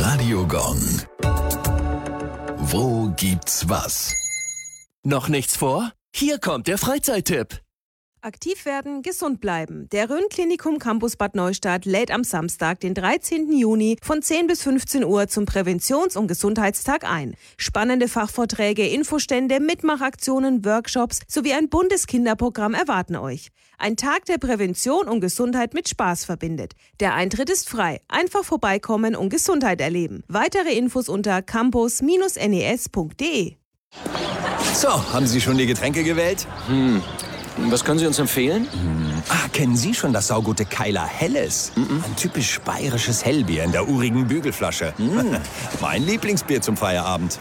Radio Gong. Wo gibt's was? Noch nichts vor? Hier kommt der Freizeittipp. Aktiv werden, gesund bleiben. Der Rhön-Klinikum Campus Bad Neustadt lädt am Samstag, den 13. Juni von 10 bis 15 Uhr zum Präventions- und Gesundheitstag ein. Spannende Fachvorträge, Infostände, Mitmachaktionen, Workshops sowie ein buntes Kinderprogramm erwarten euch. Ein Tag, der Prävention und Gesundheit mit Spaß verbindet. Der Eintritt ist frei. Einfach vorbeikommen und Gesundheit erleben. Weitere Infos unter campus-nes.de. So, haben Sie schon die Getränke gewählt? Was können Sie uns empfehlen? Kennen Sie schon das saugute Keiler Helles? Ein typisch bayerisches Hellbier in der urigen Bügelflasche. Mein Lieblingsbier zum Feierabend.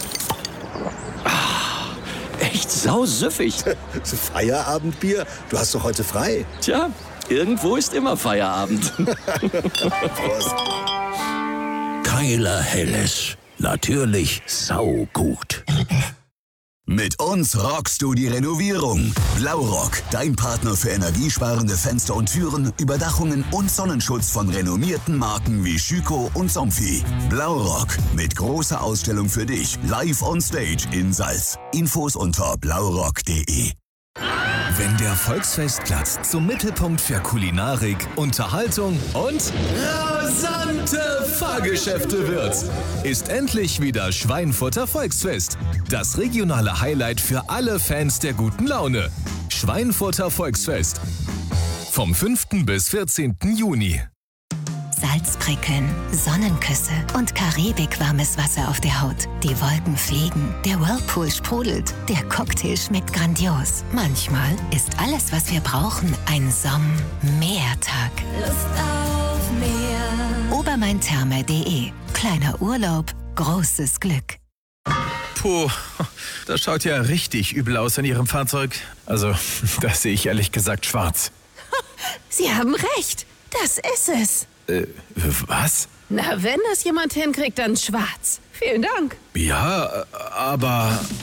Echt sausüffig. Feierabendbier? Du hast doch heute frei. Tja, irgendwo ist immer Feierabend. Prost. Keiler Helles. Natürlich saugut. Mit uns rockst du die Renovierung. Blaurock, dein Partner für energiesparende Fenster und Türen, Überdachungen und Sonnenschutz von renommierten Marken wie Schüco und Somfy. Blaurock, mit großer Ausstellung für dich, live on stage in Salz. Infos unter blaurock.de. Wenn der Volksfestplatz zum Mittelpunkt für Kulinarik, Unterhaltung und rasante Fahrgeschäfte wird, ist endlich wieder Schweinfurter Volksfest. Das regionale Highlight für alle Fans der guten Laune. Schweinfurter Volksfest. Vom 5. bis 14. Juni. Salzprickeln, Sonnenküsse und karibikwarmes Wasser auf der Haut. Die Wolken fliegen, der Whirlpool sprudelt, der Cocktail schmeckt grandios. Manchmal ist alles, was wir brauchen, ein Sommertag. Lust auf Meer. Obermaintherme.de. Kleiner Urlaub, großes Glück. Puh, das schaut ja richtig übel aus in Ihrem Fahrzeug. Also, das sehe ich ehrlich gesagt schwarz. Sie haben recht. Das ist es. Was? Na, wenn das jemand hinkriegt, dann schwarz. Vielen Dank. Ja, aber...